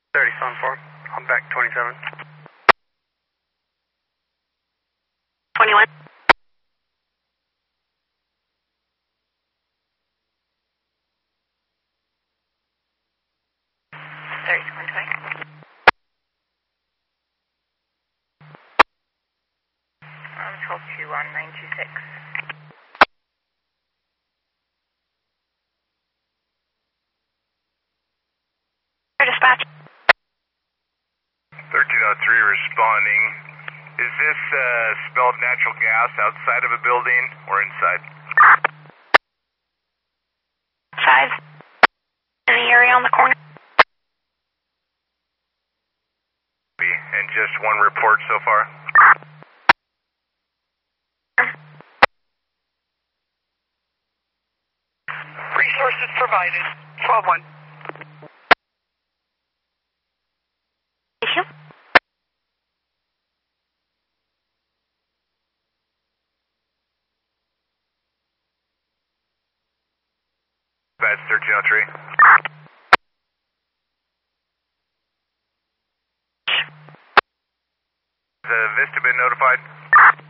30 Sun 4. I'm back 27. 21. I'm told to on 926. Dispatch. 1303 responding. Is this smell of natural gas outside of a building or inside? Size. In the area on the corner. And just one report so far? Resources provided. 12-1. Thank you. That's 1303. Has Vista been notified?